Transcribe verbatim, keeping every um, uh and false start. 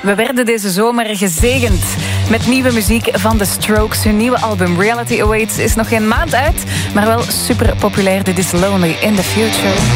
We werden deze zomer gezegend met nieuwe muziek van The Strokes. Hun nieuwe album Reality Awaits is nog geen maand uit, maar wel super populair. Dit is Lonely in the Future.